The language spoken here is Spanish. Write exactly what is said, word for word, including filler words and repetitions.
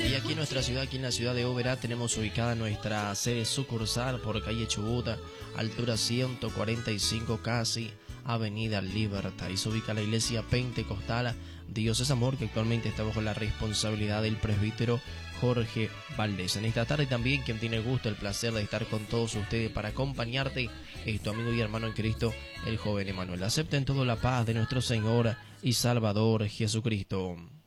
Y aquí en nuestra ciudad, aquí en la ciudad de Oberá, tenemos ubicada nuestra sede sucursal por calle Chubuta, altura ciento cuarenta y cinco casi, Avenida Libertad. Y se ubica la iglesia pentecostal Dios es Amor, que actualmente está bajo la responsabilidad del presbítero Jorge Valdés. En esta tarde también, quien tiene el gusto, el placer de estar con todos ustedes para acompañarte, es tu amigo y hermano en Cristo, el joven Emanuel. Acepten todo la paz de nuestro Señor y Salvador Jesucristo.